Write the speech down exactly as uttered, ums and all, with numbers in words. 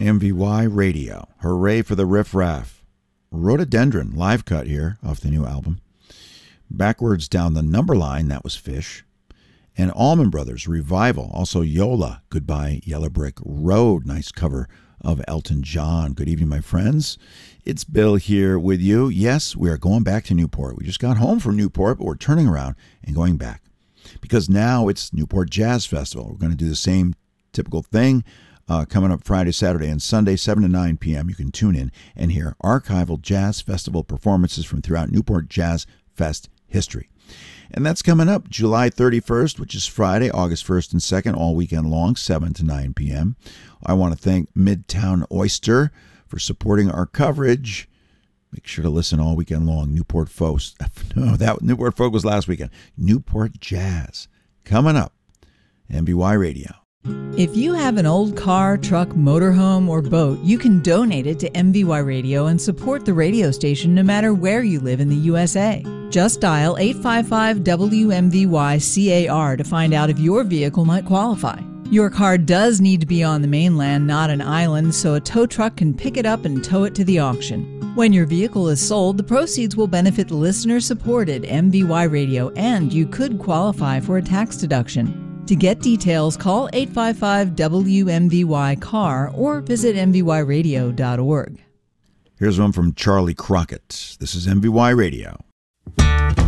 M V Y Radio. Hooray for the riff-raff. Rhododendron, live cut here off the new album. Backwards Down the Number Line, that was Fish. And Allman Brothers, Revival. Also Yola, Goodbye Yellow Brick Road. Nice cover of Elton John. Good evening, my friends. It's Bill here with you. Yes, we are going back to Newport. We just got home from Newport, but we're turning around and going back. Because now it's Newport Jazz Festival. We're going to do the same typical thing. Uh, coming up Friday, Saturday, and Sunday, seven to nine p.m. You can tune in and hear archival jazz festival performances from throughout Newport Jazz Fest history. And that's coming up July thirty-first, which is Friday, August first and second, all weekend long, seven to nine p.m. I want to thank Midtown Oyster for supporting our coverage. Make sure to listen all weekend long. Newport Folk. No, that Newport Folk was last weekend. Newport Jazz. Coming up. M V Y Radio. If you have an old car, truck, motorhome, or boat, you can donate it to M V Y Radio and support the radio station no matter where you live in the U S A. Just dial eight five five W M V Y C A R to find out if your vehicle might qualify. Your car does need to be on the mainland, not an island, so a tow truck can pick it up and tow it to the auction. When your vehicle is sold, the proceeds will benefit the listener-supported M V Y Radio, and you could qualify for a tax deduction. To get details, call eight five five W M V Y C A R or visit M V Y radio dot org. Here's one from Charlie Crockett. This is M V Y Radio.